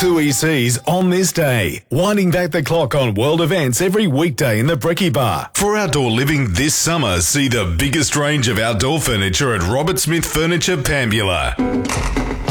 2 ECs on this day, winding back the clock on world events every weekday in the Brekkie Bar. For outdoor living this summer, see the biggest range of outdoor furniture at Robert Smith Furniture, Pambula.